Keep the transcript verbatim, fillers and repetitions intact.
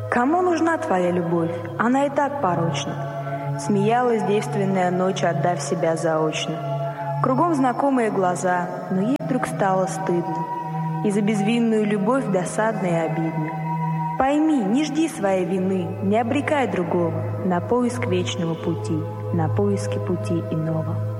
Кому нужна твоя любовь? Она и так порочна. Смеялась девственная ночь, отдав себя заочно. Кругом знакомые глаза, но ей вдруг стало стыдно. И за безвинную любовь досадно и обидно. Пойми, не жди своей вины, не обрекай другого на поиск вечного пути, на поиски пути иного.